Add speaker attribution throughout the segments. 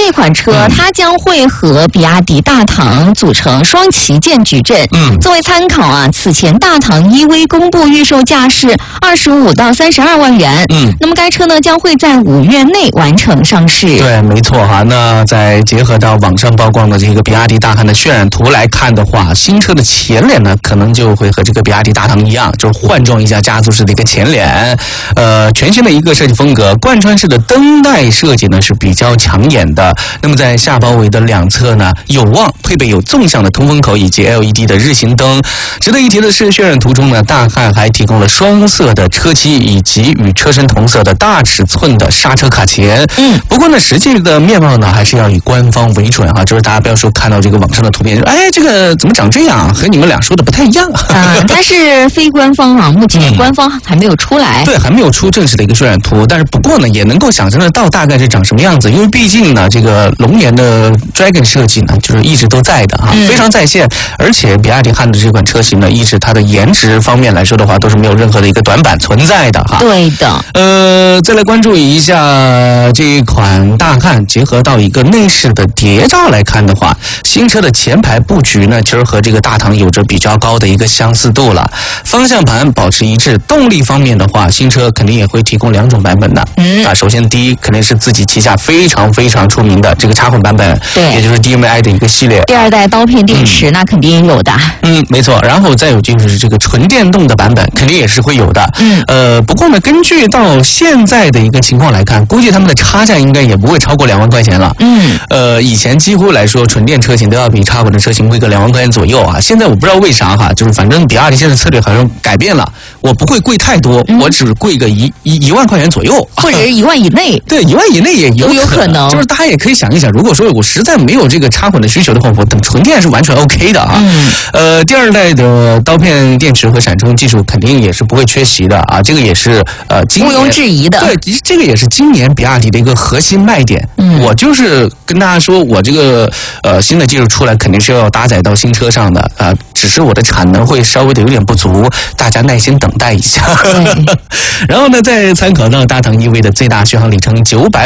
Speaker 1: 这款车它将会和比亚迪大唐组成双旗舰矩阵。作为参考啊，此前大唐EV公布预售价是25到32万元。那么该车呢将会在5月内完成上市。
Speaker 2: 对，没错哈。那再结合到网上曝光的这个比亚迪大汉的渲染图来看的话，新车的前脸呢可能就会和这个比亚迪大唐一样，就是换装一下家族式的一个前脸，全新的一个设计风格，贯穿式的灯带设计呢是比较抢眼的。那么在下包围的两侧呢，有望配备有纵向的通风口以及 LED 的日行灯。值得一提的是，渲染图中呢，大汉还提供了双色的车漆以及与车身同色的大尺寸的刹车卡钳。不过呢，实际的面貌呢还是要以官方为准哈，就是大家不要说看到这个网上的图片说，哎，这个怎么长这样，和你们俩说的不太一样
Speaker 1: 它是非官方啊，目前官方还没有出来。
Speaker 2: 对，还没有出正式的一个渲染图，但是不过呢，也能够想象得到大概是长什么样子，因为毕竟呢，这个龙年的 Dragon 设计呢，就是一直都在的哈，非常在线。而且比亚迪汉的这款车型呢，一直它的颜值方面来说的话，都是没有任何的一个短板存在的哈。
Speaker 1: 对的。
Speaker 2: 再来关注一下这一款大汉，结合到一个内饰的谍照来看的话，新车的前排布局呢，其实和这个大唐有着比较高的一个相似度了。方向盘保持一致，动力方面的话，新车肯定也会提供2种版本的。首先第一肯定是自己旗下非常非常出名的这个插混版本，
Speaker 1: 对，
Speaker 2: 也就是 DMI 的一个系列。
Speaker 1: 第二代刀片电池那肯定有的。
Speaker 2: 没错。然后再有就是这个纯电动的版本，肯定也是会有的。不过呢，根据到现在的一个情况来看，估计他们的差价应该也不会超过2万块钱了。以前几乎来说，纯电车型都要比插混的车型贵个2万块钱左右啊。现在我不知道为啥哈，就是反正比亚迪现在策略好像改变了，我不会贵太多，我只贵个1万块钱左右，
Speaker 1: 或者是1万以内。
Speaker 2: 对，1万以内也有可能。就是大家也可以想一想，如果说我实在没有这个插混的需求的话，我等纯电是完全 OK 的啊。第二代的刀片电池和闪充技术肯定也是不会缺席的啊，这个也是
Speaker 1: 毋庸置疑的。
Speaker 2: 对，这个也是今年比亚迪的一个核心卖点。我就是跟大家说，我这个新的技术出来肯定是要搭载到新车上的只是我的产能会稍微的有点不足，大家耐心等待一下。然后呢，再参考到大唐EV的最大续航里程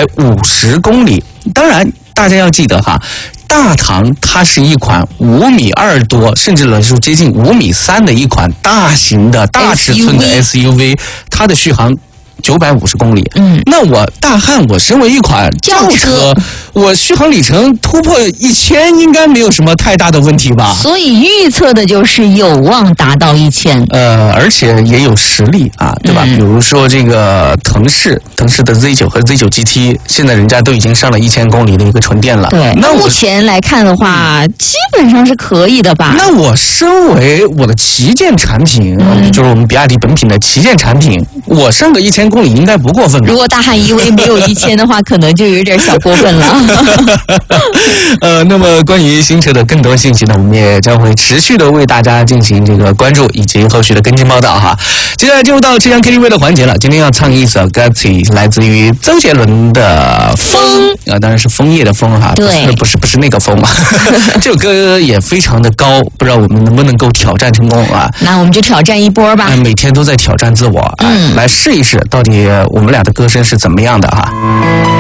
Speaker 2: 950公里。当然大家要记得哈，大唐它是一款5.2米多，甚至来说接近5.3米的一款大型的大尺寸的 SUV， 它的续航950公里。那我大汉我身为一款轿车，我续航里程突破1000应该没有什么太大的问题吧？
Speaker 1: 所以预测的就是有望达到1000。
Speaker 2: 而且也有实力啊，对吧？比如说这个腾势的 Z9 和 Z9 GT， 现在人家都已经上了1000公里的一个纯电了。
Speaker 1: 对，那目前来看的话，基本上是可以的吧？
Speaker 2: 那我身为我的旗舰产品，就是我们比亚迪本品的旗舰产品，我上个1000公里应该不过分吧？
Speaker 1: 如果大汉EV没有1000的话，可能就有点小过分了。
Speaker 2: 那么关于新车的更多信息呢，我们也将会持续的为大家进行这个关注以及后续的跟进报道哈。接下来进入到浙江 KTV 的环节了，今天要唱一首歌曲，来自于周杰伦的《风》当然是枫叶的枫哈，
Speaker 1: 对，
Speaker 2: 不是那个风嘛。这首歌也非常的高，不知道我们能不能够挑战成功啊？
Speaker 1: 那我们就挑战一波吧。
Speaker 2: 每天都在挑战自我，来试一试到底我们俩的歌声是怎么样的哈。